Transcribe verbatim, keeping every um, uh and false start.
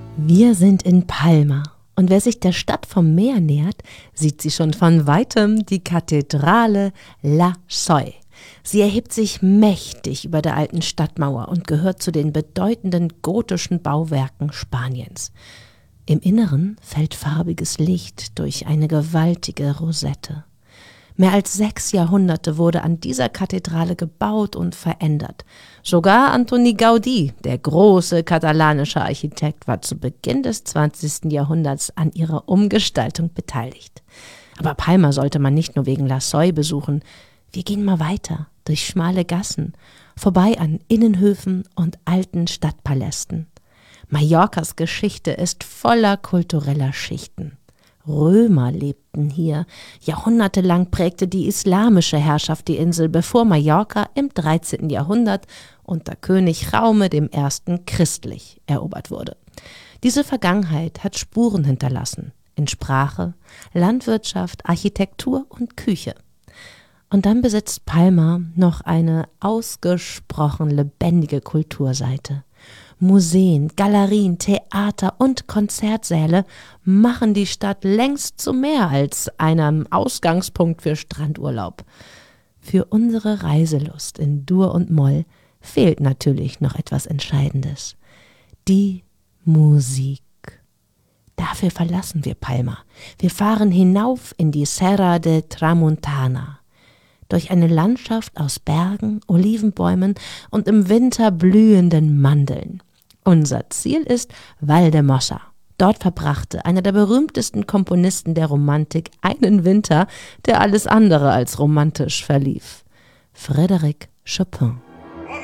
Wir sind in Palma und wer sich der Stadt vom Meer nähert, sieht sie schon von weitem die Kathedrale La Sol. Sie erhebt sich mächtig über der alten Stadtmauer und gehört zu den bedeutenden gotischen Bauwerken Spaniens. Im Inneren fällt farbiges Licht durch eine gewaltige Rosette. Mehr als sechs Jahrhunderte wurde an dieser Kathedrale gebaut und verändert. Sogar Antoni Gaudí, der große katalanische Architekt, war zu Beginn des zwanzigsten Jahrhunderts an ihrer Umgestaltung beteiligt. Aber Palma sollte man nicht nur wegen La Sol besuchen. Wir gehen mal weiter, durch schmale Gassen, vorbei an Innenhöfen und alten Stadtpalästen. Mallorcas Geschichte ist voller kultureller Schichten. Römer lebten hier. Jahrhundertelang prägte die islamische Herrschaft die Insel, bevor Mallorca im dreizehnten Jahrhundert unter König Jaume der Erste christlich erobert wurde. Diese Vergangenheit hat Spuren hinterlassen in Sprache, Landwirtschaft, Architektur und Küche. Und dann besitzt Palma noch eine ausgesprochen lebendige Kulturseite. Museen, Galerien, Theater und Konzertsäle machen die Stadt längst zu mehr als einem Ausgangspunkt für Strandurlaub. Für unsere Reiselust in Dur und Moll fehlt natürlich noch etwas Entscheidendes: die Musik. Dafür verlassen wir Palma. Wir fahren hinauf in die Serra de Tramuntana. Durch eine Landschaft aus Bergen, Olivenbäumen und im Winter blühenden Mandeln. Unser Ziel ist Valdemossa. Dort verbrachte einer der berühmtesten Komponisten der Romantik einen Winter, der alles andere als romantisch verlief: Frédéric Chopin.